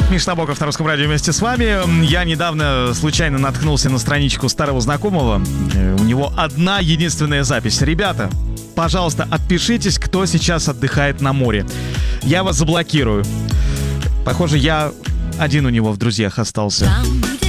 Миша Набоков на Русском радио вместе с вами. Я недавно случайно наткнулся на страничку старого знакомого. У него одна единственная запись. Ребята, пожалуйста, отпишитесь, кто сейчас отдыхает на море. Я вас заблокирую. Похоже, я один у него в друзьях остался. Там, где